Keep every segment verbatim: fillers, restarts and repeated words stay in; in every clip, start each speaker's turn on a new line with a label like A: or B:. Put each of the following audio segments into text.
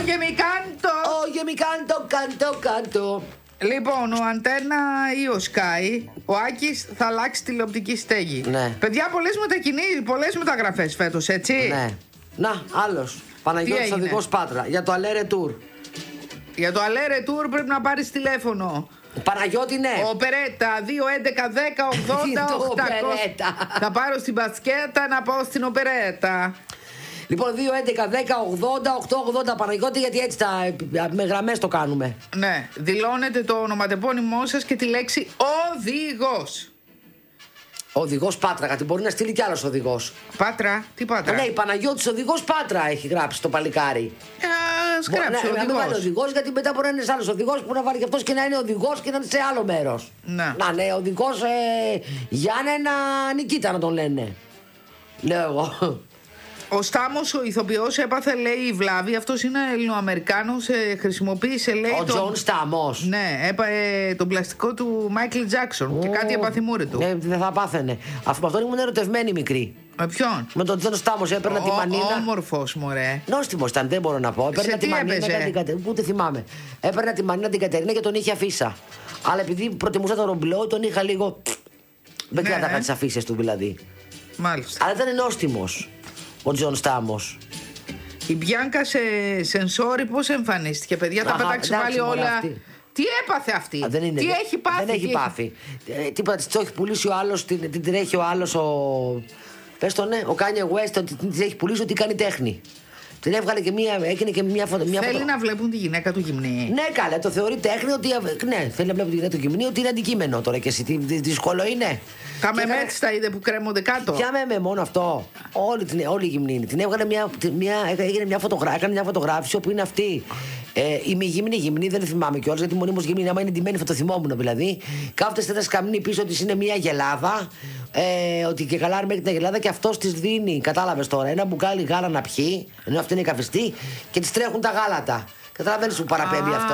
A: Όγε μη κάντο.
B: Όγε μη κάντο, κάντο, κάντο.
A: Λοιπόν, ο Αντένα ή ο Sky, ο Άκης θα αλλάξει τηλεοπτική στέγη.
B: Ναι.
A: Παιδιά, πολλές μετακινήσεις, πολλές μεταγραφές φέτος, έτσι.
B: Ναι. Να, άλλος. Παναγιώτης Οδηγός Πάτρα. Για το Αλέρε Tour.
A: Για το Αλέρε Tour πρέπει να πάρεις τηλέφωνο.
B: Παναγιώτη, ναι.
A: Οπερέτα δύο έντεκα δέκα ογδόντα οκτακόσια. Θα πάρω στην μπασκέτα να πάω στην οπερέτα.
B: Λοιπόν, δύο έντεκα δέκα ογδόντα οκτακόσια ογδόντα Παναγιώτη, γιατί έτσι τα, με γραμμές το κάνουμε.
A: Ναι, δηλώνετε το ονοματεπώνυμό σας και τη λέξη οδηγός.
B: Οδηγός Πάτρα, γιατί μπορεί να στείλει κι άλλος οδηγός.
A: Πάτρα, τι Πάτρα?
B: Ναι, η Παναγιώτης Οδηγός Πάτρα έχει γράψει το παλικάρι.
A: Ας γράψει
B: ναι,
A: οδηγός.
B: Να μην βάλει οδηγός, γιατί μετά μπορεί να είναι άλλος οδηγός που να βάλει και αυτός και να είναι οδηγός και να είναι σε άλλο μέρος.
A: Ναι.
B: Να είναι οδηγός ε, Γιάννενα Νικήτα να τον λένε. Λέω εγώ.
A: Ο Στάμος, ο ηθοποιός, έπαθε, λέει, βλάβη. Αυτός είναι Ελληνοαμερικάνος. Ε, χρησιμοποίησε, λέει.
B: Ο Τζον Στάμος.
A: Ναι, έπαε τον πλαστικό του Μάικλ Τζάκσον. Και κάτι έπαθε η μούρη του.
B: Ναι, δεν θα πάθαινε. Αυτό με αυτόν ήμουν ερωτευμένη μικρή.
A: Με ποιον?
B: Με τον Τζον Στάμος έπαιρνα τη μανίνα.
A: Όμορφος, μωρέ.
B: Νόστιμος ήταν, δεν μπορώ να πω. Έπαιρνα
A: Σε
B: τη
A: τι
B: μανίνα.
A: έπαιζε?
B: Κατε... Ούτε θυμάμαι. Έπαιρνα τη μανίνα την Κατερίνα και τον είχε αφίσα. Αλλά επειδή προτιμούσα τον ρομπλό, τον είχα λίγο. Δεν
A: Ναι,
B: κράταγα
A: ε.
B: τις αφίσες του δηλαδή.
A: Μάλιστα.
B: Αλλά ήταν νόστιμος ο Τζον Στάμος.
A: Η Μπιάνκα σε σενσόρι πώς εμφανίστηκε, παιδιά? Τα
B: Αχα,
A: πέταξε
B: εντάξει,
A: πάλι
B: μωρέ,
A: όλα.
B: αυτή.
A: Τι έπαθε αυτή?
B: Α, δεν είναι,
A: τι
B: δεν,
A: έχει πάθει?
B: Δεν έχει
A: τι
B: πάθει. Ε, τίποτα, της το έχει πουλήσει ο άλλος, την, την τρέχει ο άλλος ο. Πες το ναι, ο Κάνιε West, ότι την έχει πουλήσει ότι κάνει τέχνη. Την έβγαλε και μία, έκανε και μία φωτο. Μία
A: Θέλει
B: φωτο...
A: να βλέπουν τη γυναίκα του γυμνή.
B: Ναι, καλά, το θεωρεί τέχνη ότι. Ναι, θέλει να βλέπει τη γυναίκα του γυμνή ότι είναι αντικείμενο τώρα και εσύ. Τι δύσκολο είναι.
A: Τα
B: Και
A: μεμέτς τα είδε που κρέμονται κάτω.
B: Ποια με μόνο αυτό. Όλη, την, όλη η γυμνή είναι. Την έβγαλε μια, μια, έγινε μια φωτογράφηση, έκανε μια φωτογράφηση όπου είναι αυτή. Ε, η μη γυμνή, γυμνή, δεν θυμάμαι κιόλας, γιατί μονίμως γυμνή, άμα είναι ντυμένη, θα το θυμόμουν δηλαδή. Κάθεται σε ένα σκαμνί πίσω τη είναι μια γελάδα. Ε, ότι και καλά μέχρι την γελάδα και αυτό τη δίνει, κατάλαβε τώρα, ένα μπουκάλι γάλα να πιει, ενώ αυτή είναι καφιστή και τη τρέχουν τα γάλατα. Καταλαβαίνεις που παραπέμπει αυτό.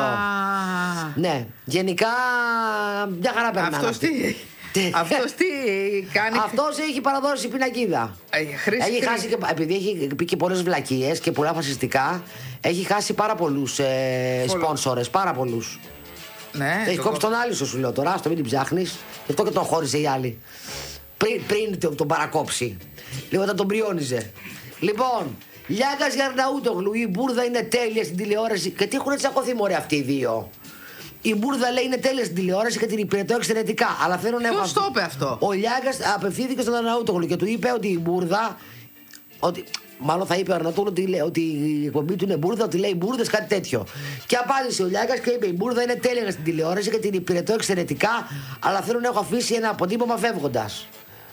B: Ναι, γενικά μια χαρά περνάνε.
A: Αυτός τι, αυτός τι κάνει?
B: Αυτός έχει παραδώσει πινακίδα.
A: Χρήση
B: Έχει χάσει και, επειδή έχει πει και πολλές βλακίες και πολλά φασιστικά, έχει χάσει πάρα πολλούς ε, σπόνσορες, πάρα πολλούς.
A: Ναι,
B: έχει
A: το
B: κόψει
A: το...
B: τον Άλισο, σου λέω τώρα, άστο μην την ψάχνεις. Γι' αυτό και τον χώρισε η άλλη. Πριν, πριν τον, τον παρακόψει. Λίγο όταν τον πριόνιζε. Λοιπόν, Λιάγκας Γιαρναούτογλου, η Μπούρδα είναι τέλεια στην τηλεόραση. Γιατί έχουν τσακωθεί μωρέ αυτοί οι δύο. Η Μπούρδα λέει είναι τέλεια στην τηλεόραση και την υπηρετώ εξαιρετικά. Αλλά θέλω να έχω.
A: Ποιος το είπε αυτό?
B: Ο Λιάγκας απευθύνθηκε στον Αρναούτογλου και του είπε ότι η Μπούρδα. Ότι, μάλλον θα είπε ο Αρναούτογλου ότι, ότι η εκπομπή του είναι Μπούρδα, ότι λέει Μπούρδες, κάτι τέτοιο. Και απάντησε ο Λιάγκας και είπε: η Μπούρδα είναι τέλεια στην τηλεόραση και την υπηρετώ εξαιρετικά. Αλλά θέλω να έχω αφήσει ένα αποτύπωμα φεύγοντας.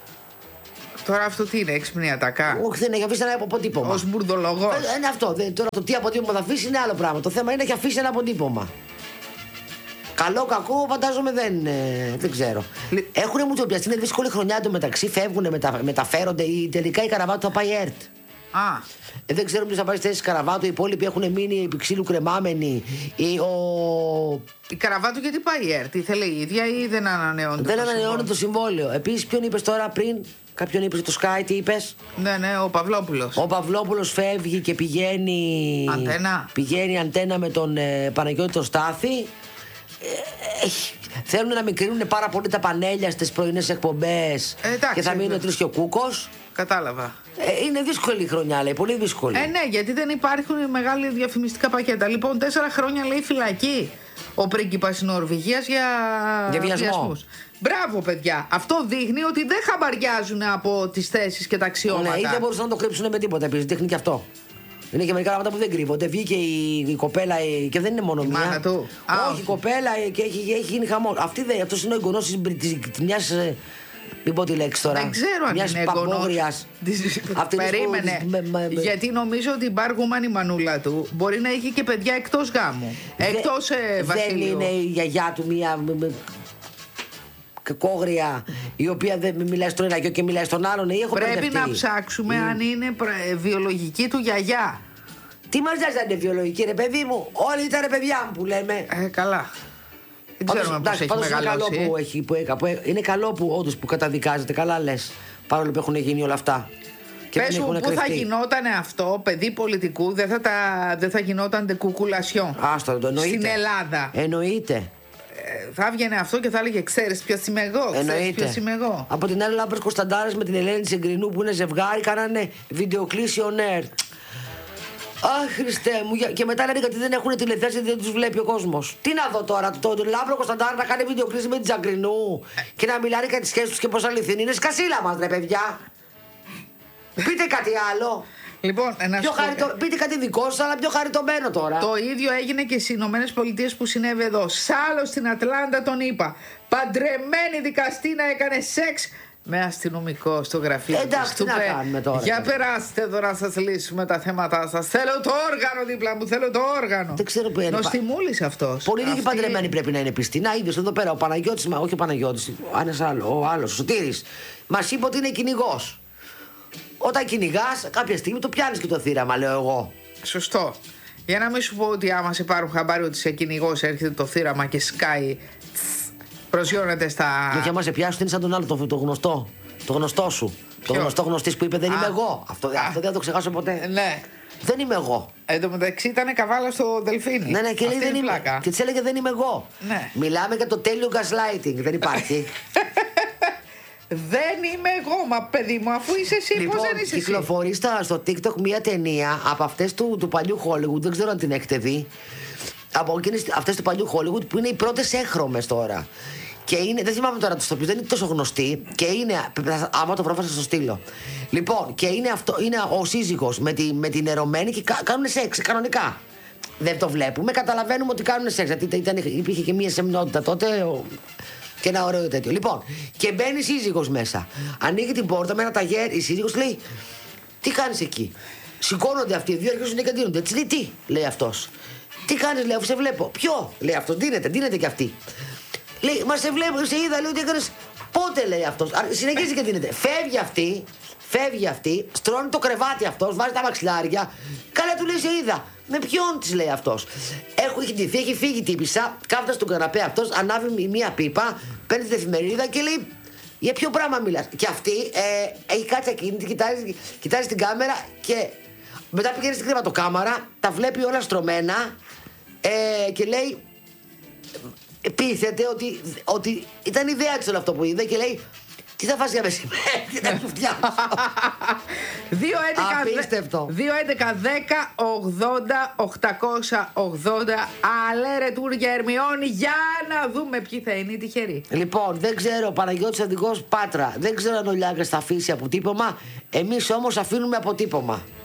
A: Τώρα αυτό τι είναι, έξυπνη ατακά?
B: Όχι, δεν έχει αφήσει ένα αποτύπωμα.
A: Ως μπουρδολογός.
B: Ε, είναι αυτό. Δεν, τώρα το τι αποτύπωμα θα αφήσει είναι άλλο πράγμα. Το θέμα είναι να έχει αφήσει ένα αποτύπωμα. Καλό, κακό, φαντάζομαι δεν, ε, δεν ξέρω.
A: Λι...
B: Έχουν μου το πιαστεί, είναι δύσκολη χρονιά εντωμεταξύ. Φεύγουν, μετα, μεταφέρονται. Ή, τελικά η Καραβάτου θα πάει ΕΡΤ.
A: Α.
B: Ε, δεν ξέρω ποιο θα πάει στη θέση Καραβάτου. Οι υπόλοιποι έχουν μείνει επί ξύλου κρεμάμενοι. Ή, ο...
A: Η Καραβάτου γιατί πάει η ΕΡΤ, ήθελε η ίδια ή δεν ανανεώνεται?
B: Δεν ανανεώνεται το συμβόλαιο. Επίσης, ποιον είπε τώρα πριν, κάποιον είπε το Sky, τι είπε?
A: Ναι, ναι, ο Παυλόπουλος.
B: Ο Παυλόπουλος φεύγει και πηγαίνει.
A: Αντένα.
B: Πηγαίνει αντένα με τον ε, Παναγιώτη τον Στάθη. Ε, θέλουν να μικρύνουν πάρα πολύ τα πανέλια στις πρωινές εκπομπές.
A: Ε, εντάξει,
B: και θα μείνει ο
A: ε,
B: Τρεις και ο Κούκος.
A: Κατάλαβα.
B: Ε, είναι δύσκολη η χρονιά, λέει, πολύ δύσκολη.
A: Ε, ναι, γιατί δεν υπάρχουν μεγάλη διαφημιστικά πακέτα. Λοιπόν, τέσσερα χρόνια λέει φυλακή ο πρίγκιπας της Νορβηγίας για,
B: για βιασμούς.
A: Μπράβο, παιδιά. Αυτό δείχνει ότι δεν χαμπαριάζουν από τις θέσεις και τα αξιώματα.
B: Ναι, ή δεν μπορούσαν να το κρύψουν με τίποτα. Επίσης, δείχνει και αυτό. Είναι και μερικά πράγματα που δεν κρύβονται. Βγήκε η, η κοπέλα η, και δεν είναι μόνο
A: η
B: μία.
A: μάνα του.
B: Όχι, η κοπέλα και έχει, έχει γίνει χαμό. Αυτή δεν, αυτός είναι ο εγγονός μιας. Μην πω τη λέξη τώρα.
A: Δεν ξέρω αν
B: μιας
A: είναι εγγονός. Περίμενε.
B: Που, με, με,
A: γιατί νομίζω ότι η μπαργούμανη μανούλα του μπορεί να έχει και παιδιά εκτός γάμου. Δε, εκτός ε, βασιλείου.
B: Δεν είναι η γιαγιά του μία κόγρια η οποία δεν μιλάει στον ένα και μιλάει στον άλλον. Έχω
A: Πρέπει
B: μπερδευτεί.
A: να ψάξουμε mm. αν είναι βιολογική του γιαγιά.
B: Τι μας νοιάζει αν είναι βιολογική, ρε παιδί μου? Όλοι ήταν παιδιά μου που λέμε.
A: Ε, καλά. Δεν ξέρουμε πώς έχει
B: μεγαλώσει. Είναι καλό που, έχει, που, που, είναι καλό που όντως που καταδικάζεται. Καλά λες. Παρόλο που έχουν γίνει όλα αυτά.
A: Πες μου, πού θα γινότανε αυτό, παιδί πολιτικού, δεν θα, τα, δεν θα γινόταν κουκουλασιόν.
B: Άστο, το εννοείται.
A: Στην Ελλάδα.
B: Εννοείται.
A: Ε, θα έβγαινε αυτό και θα έλεγε: Ξέρεις ποιος είμαι εγώ.
B: Εννοείται.
A: Ποιος είμαι εγώ.
B: Από την άλλη, Λάμπρος Κωνσταντάρας με την Ελένη Σεγκρινού που είναι ζευγάρι, κάνανε βιντεοκλήση on air. Αχ, Χριστέ μου, και μετά λένε γιατί δεν έχουν τηλεθέαση, δεν τους βλέπει ο κόσμος. Τι να δω τώρα, το, το Λάμπρο Κωνσταντάρα να κάνει βιντεοκλήση με την Τζαγκρινού και να μιλάνε για τις σχέσεις τους και πώς αληθινή είναι. Σκασίλα μας, ρε παιδιά. Πείτε κάτι άλλο.
A: Λοιπόν, ένα
B: πιο χαριτω... Πείτε κάτι δικό σας, αλλά πιο χαριτωμένο τώρα.
A: Το ίδιο έγινε και στις Ηνωμένες Πολιτείες που συνέβη εδώ. Σάλλος στην Ατλάντα τον είπα. Παντρεμένη δικαστήνα έκανε σεξ με αστυνομικό στο γραφείο.
B: Εντάξει, τι να κάνουμε τώρα.
A: Για περάστε εδώ να σας λύσουμε τα θέματα σας. Θέλω το όργανο δίπλα μου, θέλω το όργανο.
B: Δεν ξέρω που είναι.
A: Νοστιμούλης αυτός.
B: Πολύ λίγοι παντρεμένοι πρέπει να είναι πιστοί. Να, είδες εδώ πέρα ο Παναγιώτης, μα όχι ο Παναγιώτης, άλλο, ο άλλος, ο Σωτήρης, μας είπε ότι είναι κυνηγός. Όταν κυνηγάς, κάποια στιγμή το πιάνεις και το θύραμα, λέω εγώ.
A: Σωστό. Για να μην σου πω ότι άμα σε πάρουν χαμπάρι ότι είσαι κυνηγός, έρχεται το θύραμα και σκάει. Προσγειώνεται στα.
B: Και άμα σε πιάσουν, είναι σαν τον άλλο, το, το γνωστό. Το γνωστό σου. Ποιο? Το γνωστό γνωστής που είπε δεν Α. είμαι εγώ. Αυτό, αυτό δεν θα το ξεχάσω ποτέ.
A: Ναι.
B: Δεν είμαι εγώ.
A: Εν τω μεταξύ ήταν καβάλα στο Δελφίνι.
B: Ναι, ναι, και λέει δεν είμαι. Και της έλεγε δεν είμαι εγώ.
A: Ναι.
B: Μιλάμε για το τέλειο gaslighting. Δεν υπάρχει.
A: Δεν είμαι εγώ, μα παιδί μου, αφού είσαι εσύ,
B: λοιπόν,
A: πώς δεν είσαι εσύ.
B: Κυκλοφορεί στο TikTok μια ταινία από αυτές του, του παλιού Hollywood, δεν ξέρω αν την έχετε δει. Από αυτές του παλιού Hollywood που είναι οι πρώτες έγχρωμες τώρα. Και είναι, δεν θυμάμαι τώρα τους τοπίους, δεν είναι τόσο γνωστή. Και είναι, άμα το βρω θα σας το στείλω. Λοιπόν, και είναι, αυτό, είναι ο σύζυγος με, τη, με την ερωμένη και κα, κάνουν σεξ κανονικά. Δεν το βλέπουμε, καταλαβαίνουμε ότι κάνουν σεξ. Γιατί ήταν, υπήρχε και μια σεμνότητα τότε. Ο, και ένα ωραίο τέτοιο. Λοιπόν, και μπαίνει η σύζυγος μέσα. Ανοίγει την πόρτα με ένα ταγέρ. Η σύζυγος λέει: Τι κάνεις εκεί? Σηκώνονται αυτοί οι δύο, αρχίζουν να κατείνονται. Έτσι λέει: Τι, λέει αυτός. Τι κάνεις, λέει, αφού σε βλέπω. Ποιο, λέει αυτό, δίνεται, δίνεται κι αυτή. Λέει: Μα σε βλέπω, σε είδα, λέει ότι έκανες. Πότε, λέει αυτός. Συνεχίζει και δίνεται. Φεύγει αυτή, φεύγει αυτή, στρώνει το κρεβάτι αυτός, βάζει τα μαξιλάρια. Καλά, του λέει: Σε είδα. Με ποιον, της λέει αυτός. Έχει ντυθεί, έχει φύγει η τύπισσα, κάθεται στον καναπέ αυτός, ανάβει μία πίπα, παίρνει την εφημερίδα και λέει: Για ποιο πράγμα μιλάς? Και αυτή ε, έχει κάτσει ακίνητη, κοιτάζει, κοιτάζει την κάμερα και μετά πηγαίνει στην κρεβατοκάμαρα, τα βλέπει όλα στρωμένα ε, και λέει. Πείθεται ότι, ότι ήταν ιδέα της όλο αυτό που είδε και λέει: Τι θα φας για μεσημέρι, τι θα σου φτιάξω.
A: Απίστευτο. δύο έντεκα δέκα ογδόντα οκτακόσια ογδόντα. Αλέρε Τούρια Ερμιόνη, για να δούμε ποιοι θα είναι οι τυχεροί.
B: Λοιπόν, δεν ξέρω, ο Παναγιώτης Οδηγός Πάτρα. Δεν ξέρω αν ο Λιάγκας θα αφήσει αποτύπωμα. Εμείς όμως αφήνουμε αποτύπωμα.